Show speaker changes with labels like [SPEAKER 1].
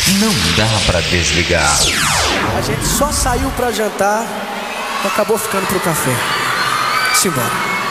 [SPEAKER 1] Não dá pra desligar.
[SPEAKER 2] A gente só saiu pra jantar e acabou ficando pro café. Simbora.